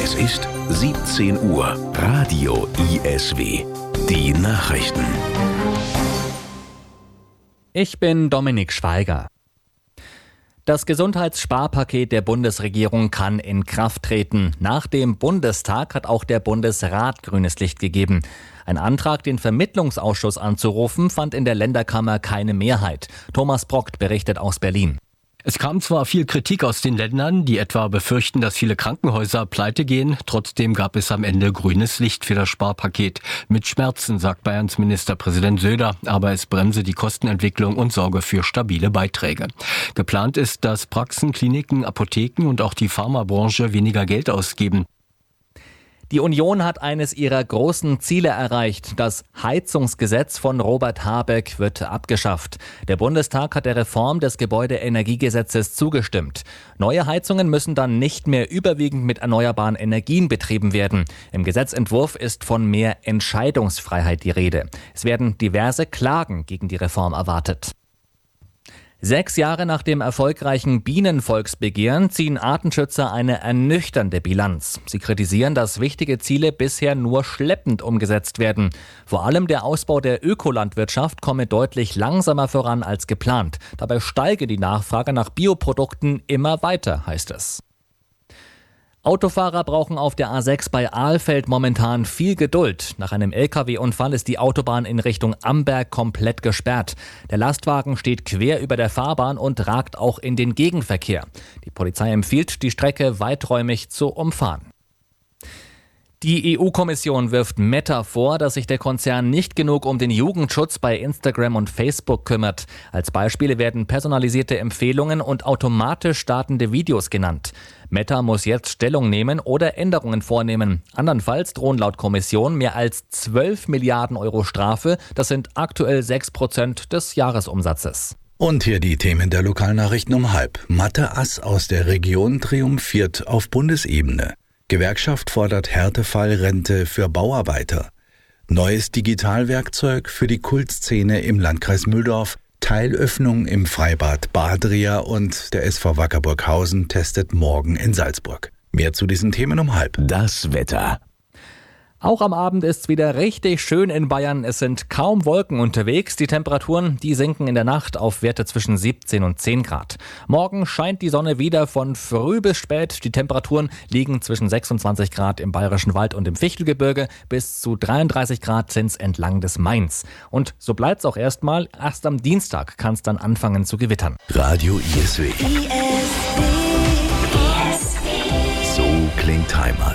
Es ist 17 Uhr. Radio ISW. Die Nachrichten. Ich bin Dominik Schweiger. Das Gesundheitssparpaket der Bundesregierung kann in Kraft treten. Nach dem Bundestag hat auch der Bundesrat grünes Licht gegeben. Ein Antrag, den Vermittlungsausschuss anzurufen, fand in der Länderkammer keine Mehrheit. Thomas Brockt berichtet aus Berlin. Es kam zwar viel Kritik aus den Ländern, die etwa befürchten, dass viele Krankenhäuser pleite gehen. Trotzdem gab es am Ende grünes Licht für das Sparpaket. Mit Schmerzen, sagt Bayerns Ministerpräsident Söder, aber es bremse die Kostenentwicklung und sorge für stabile Beiträge. Geplant ist, dass Praxen, Kliniken, Apotheken und auch die Pharmabranche weniger Geld ausgeben. Die Union hat eines ihrer großen Ziele erreicht. Das Heizungsgesetz von Robert Habeck wird abgeschafft. Der Bundestag hat der Reform des Gebäudeenergiegesetzes zugestimmt. Neue Heizungen müssen dann nicht mehr überwiegend mit erneuerbaren Energien betrieben werden. Im Gesetzentwurf ist von mehr Entscheidungsfreiheit die Rede. Es werden diverse Klagen gegen die Reform erwartet. 6 Jahre nach dem erfolgreichen Bienenvolksbegehren ziehen Artenschützer eine ernüchternde Bilanz. Sie kritisieren, dass wichtige Ziele bisher nur schleppend umgesetzt werden. Vor allem der Ausbau der Ökolandwirtschaft komme deutlich langsamer voran als geplant. Dabei steige die Nachfrage nach Bioprodukten immer weiter, heißt es. Autofahrer brauchen auf der A6 bei Alfeld momentan viel Geduld. Nach einem LKW-Unfall ist die Autobahn in Richtung Amberg komplett gesperrt. Der Lastwagen steht quer über der Fahrbahn und ragt auch in den Gegenverkehr. Die Polizei empfiehlt, die Strecke weiträumig zu umfahren. Die EU-Kommission wirft Meta vor, dass sich der Konzern nicht genug um den Jugendschutz bei Instagram und Facebook kümmert. Als Beispiele werden personalisierte Empfehlungen und automatisch startende Videos genannt. Meta muss jetzt Stellung nehmen oder Änderungen vornehmen. Andernfalls drohen laut Kommission mehr als 12 Milliarden Euro Strafe. Das sind aktuell 6% des Jahresumsatzes. Und hier die Themen der Lokalnachrichten um 12:30. Mathe-Ass aus der Region triumphiert auf Bundesebene. Gewerkschaft fordert Härtefallrente für Bauarbeiter. Neues Digitalwerkzeug für die Kultszene im Landkreis Mühldorf. Teilöffnung im Freibad Badria und der SV Wacker Burghausen testet morgen in Salzburg. Mehr zu diesen Themen um 12:30. Das Wetter. Auch am Abend ist es wieder richtig schön in Bayern. Es sind kaum Wolken unterwegs. Die Temperaturen, die sinken in der Nacht auf Werte zwischen 17 und 10 Grad. Morgen scheint die Sonne wieder von früh bis spät. Die Temperaturen liegen zwischen 26 Grad im Bayerischen Wald und im Fichtelgebirge. Bis zu 33 Grad sind es entlang des Mains. Und so bleibt es auch erstmal. Erst am Dienstag kann es dann anfangen zu gewittern. Radio ISW. So klingt Heimat.